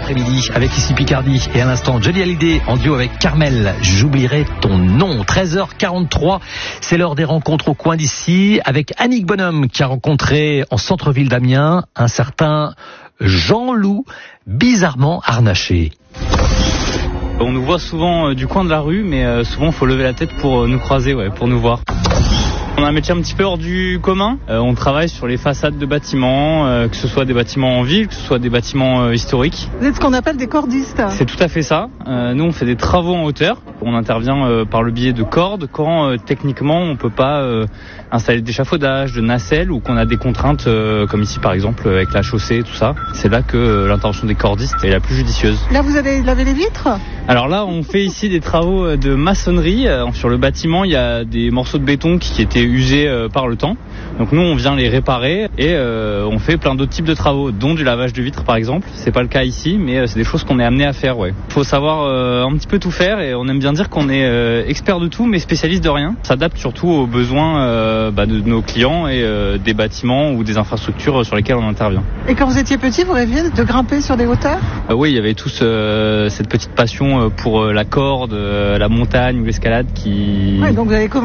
l'après-midi avec ici Picardie. Et à l'instant, Johnny Hallyday en duo avec Carmel. J'oublierai ton nom. 13h43, c'est l'heure des rencontres au coin d'ici avec Annick Bonhomme qui a rencontré en centre-ville d'Amiens un certain Jean-Loup bizarrement harnaché. On nous voit souvent du coin de la rue, mais souvent il faut lever la tête pour nous croiser, pour nous voir. On a un métier un petit peu hors du commun. On travaille sur les façades de bâtiments, que ce soit des bâtiments en ville, que ce soit des bâtiments historiques. Vous êtes ce qu'on appelle des cordistes. C'est tout à fait ça. Nous, on fait des travaux en hauteur. On intervient par le biais de cordes quand techniquement on peut pas installer d'échafaudage, de nacelles ou qu'on a des contraintes comme ici par exemple avec la chaussée et tout ça. C'est là que l'intervention des cordistes est la plus judicieuse. Là, vous allez laver les vitres ? Alors là, on fait ici des travaux de maçonnerie. Sur le bâtiment, il y a des morceaux de béton qui étaient usés par le temps. Donc nous, on vient les réparer et on fait plein d'autres types de travaux, dont du lavage de vitres par exemple. C'est pas le cas ici, mais c'est des choses qu'on est amené à faire. Faut savoir un petit peu tout faire et on aime bien dire qu'on est expert de tout, mais spécialiste de rien. On s'adapte surtout aux besoins de nos clients et des bâtiments ou des infrastructures sur lesquelles on intervient. Et quand vous étiez petit, vous rêviez de grimper sur des hauteurs ? Oui, il y avait tous cette petite passion pour la corde, la montagne ou l'escalade qui... Ouais, donc vous avez commencé